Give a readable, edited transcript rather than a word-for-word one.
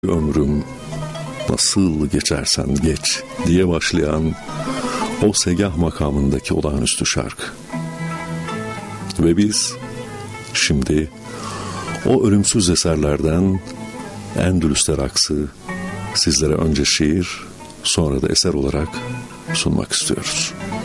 Ömrüm nasıl geçersen geç diye başlayan o segah makamındaki olağanüstü şarkı. Ve biz şimdi o ölümsüz eserlerden Endülüs'te Raksı sizlere önce şiir, sonra da eser olarak sunmak istiyoruz.